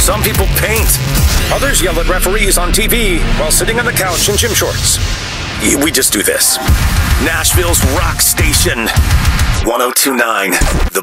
Some people paint. Others yell at referees on TV while sitting on the couch in gym shorts. We just do this. Nashville's rock station. 1029. The